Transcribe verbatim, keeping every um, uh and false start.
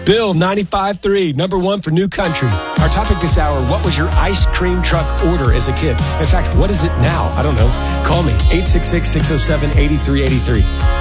Bill, ninety-five three, number one for New Country. Our topic this hour, what was your ice cream truck order as a kid? In fact, what is it now? I don't know. Call me, eight six six, six oh seven, eight three eight three.